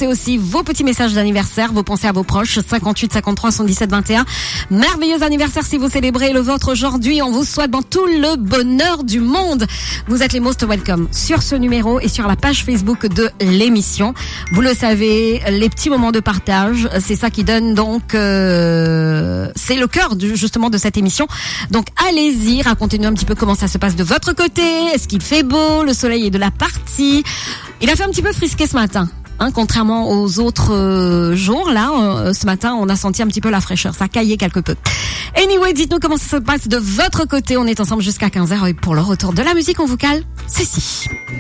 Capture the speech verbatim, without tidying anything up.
laisser aussi vos petits messages d'anniversaire, vos pensées à vos proches, cinquante-huit cinquante-trois soixante-dix-sept vingt et un. Merveilleux anniversaire si vous célébrez le vôtre aujourd'hui. On vous souhaite dans tout le bonheur du monde. Vous êtes les most welcome sur ce numéro et sur la page Facebook de l'émission. Vous le savez, les petits moments de partage, c'est ça qui donne donc, euh, c'est le cœur du, justement de cette émission. Donc allez-y, racontez-nous un petit peu comment ça se passe de votre côté. Est-ce qu'il fait beau? Le soleil est de la partie. Il a fait un petit peu frisqué ce matin. Hein, contrairement aux autres euh, jours, là, euh, ce matin, on a senti un petit peu la fraîcheur. Ça caillait quelque peu. Anyway, dites-nous comment ça se passe de votre côté. On est ensemble jusqu'à quinze heures et pour le retour de la musique, on vous cale ceci.